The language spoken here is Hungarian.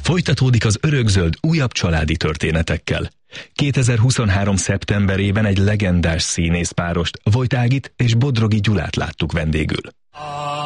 Folytatódik az Örökzöld újabb családi történetekkel. 2023. szeptemberében egy legendás színészpárost, Vojt Ágit és Bodrogi Gyulát láttuk vendégül.